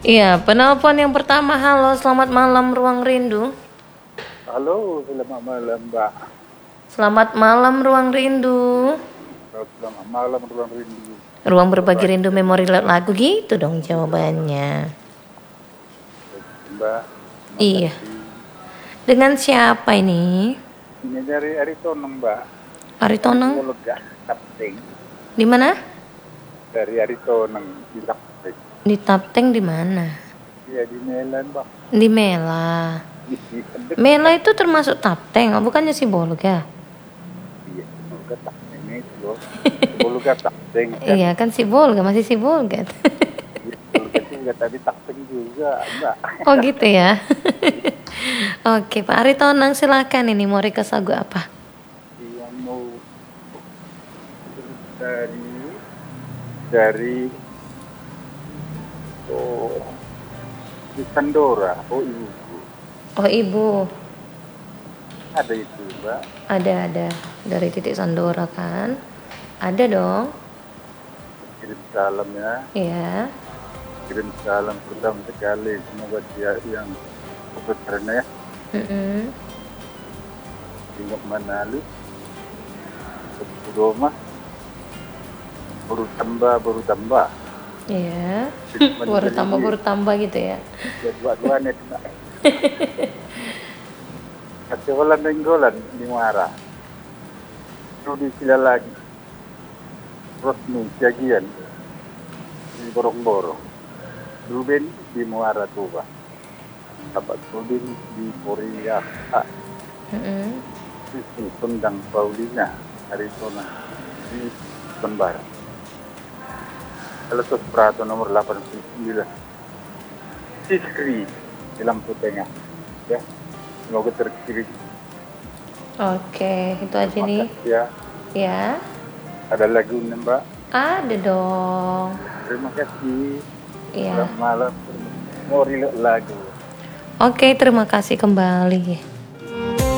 Iya, penelpon yang pertama. Halo, selamat malam Ruang Rindu. Halo, selamat malam, Mbak. Selamat malam Ruang Rindu. Selamat malam, Ruang Rindu. Ruang berbagi rindu memori lagu gitu dong jawabannya. Mbak, terima Iya. kasih. Dengan siapa ini? Ini dari Aritonang, Mbak. Aritonang? Lega, Tapteng. Di mana? Dari Aritonang, di Tapteng. Di Tapteng di mana? Iya, di Melan, Mbak. Di Mela. Mela itu termasuk Tapteng, bukannya Sibolga? Iya, Bolga Tapteng itu loh. Bolga Tapteng kan. Iya kan Sibolga, masih Sibolga. Bolga juga, tapi Tapteng juga, Mbak. Oh gitu ya. Oke Pak Aritonang, silakan, ini mau request lagu apa? Yang mau dari di Sandora, ibu. Oh ibu. Ada itu, Mbak. Ada dari Titik Sandora kan? Ada dong. Kirim salam ya. Iya. Kirim salam pertama sekali. Semoga dia yang pekerjanya ya. Tinggal Manali. Doma. Baru tambah. Iya. baru tambah gitu ya. Ya dua-duanya kena. Kecewalan nenggolan di Muara. Rudi sila lagi. Rosmi Jagian di Borong-Borong. Ruben di Muara Tuba. Sahabat Rudin di Korea. Sisi Tundang Paulina Arizona di Benbar. Telesus Prato nomor 89. Siskri di Lampu Tengah. Ya, semoga terkirim. Oke, itu aja nih. Ya. Ya. Ada lagunya, Mbak? Ada dong. Terima kasih. Iya. Selamat malam. Mau relate lagu. Oke, terima kasih kembali.